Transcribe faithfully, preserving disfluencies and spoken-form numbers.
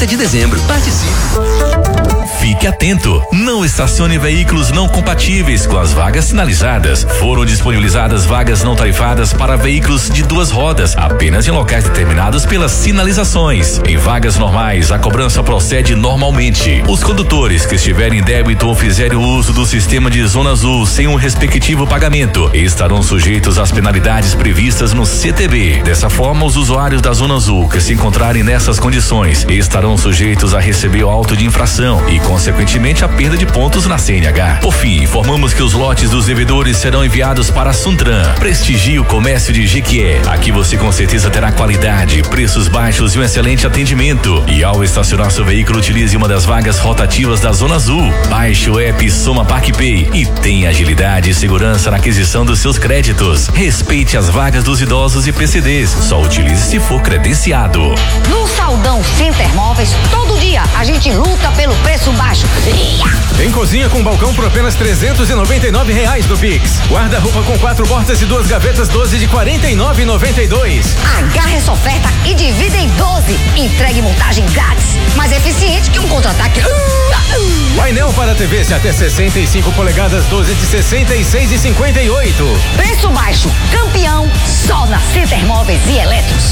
trinta de dezembro. Participe! Fique atento, não estacione veículos não compatíveis com as vagas sinalizadas. Foram disponibilizadas vagas não tarifadas para veículos de duas rodas, apenas em locais determinados pelas sinalizações. Em vagas normais, a cobrança procede normalmente. Os condutores que estiverem em débito ou fizerem o uso do sistema de Zona Azul sem o respectivo pagamento estarão sujeitos às penalidades previstas no C T B. Dessa forma, os usuários da Zona Azul que se encontrarem nessas condições estarão sujeitos a receber o auto de infração e, consequentemente, a perda de pontos na C N H. Por fim, informamos que os lotes dos devedores serão enviados para a Suntran. Prestigie o comércio de Jequié. Aqui você com certeza terá qualidade, preços baixos e um excelente atendimento. E ao estacionar seu veículo, utilize uma das vagas rotativas da Zona Azul. Baixe o app Soma ParkPay e tenha agilidade e segurança na aquisição dos seus créditos. Respeite as vagas dos idosos e P C Ds. Só utilize se for credenciado. No Saldão Center Móveis, todo dia a gente luta pelo preço baixo. Tem cozinha com balcão por apenas trezentos e noventa e nove reais no Pix. Guarda-roupa com quatro portas e duas gavetas doze de quarenta e nove e noventa e dois. Agarre essa oferta e divida em doze. Entregue montagem grátis, mais eficiente que um contra-ataque. Painel para T V até sessenta e cinco polegadas, doze de sessenta e seis e cinquenta e oito. Preço baixo, campeão, só na Center Móveis e Eletros.